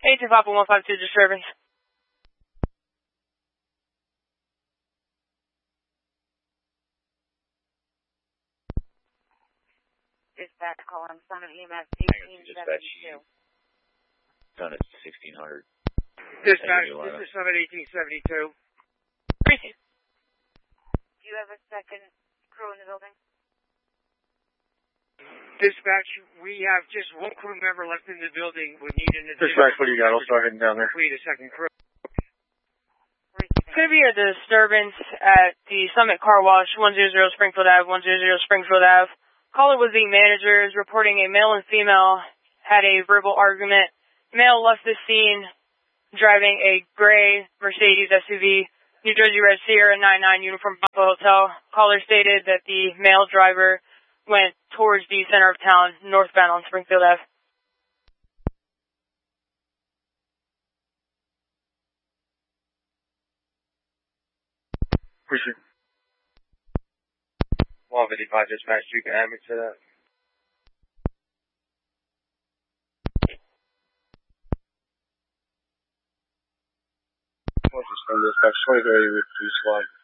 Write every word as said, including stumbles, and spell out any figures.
eight two five one five two disturbance. Dispatch call on Summit E M S eighteen seventy-two. Done at sixteen hundred. Dispatch, this is Summit eighteen seventy-two. Do you have a second crew in the building? Dispatch, we have just one crew member left in the building. We need an additional. Dispatch, what do you got? I'll start heading down there. We need a second crew. It's going to be a disturbance at the Summit Car Wash, one hundred Springfield Avenue, one hundred Springfield Avenue. Caller was the manager, is reporting a male and female had a verbal argument. Male left the scene driving a gray Mercedes S U V, New Jersey Red Sierra nine nine uniform Papa Hotel. Caller stated that the male driver went towards the center of town, northbound on Springfield Avenue. Appreciate it. one fifty-five dispatch, you can add me to that. What's this from dispatch? twenty-three with two squad.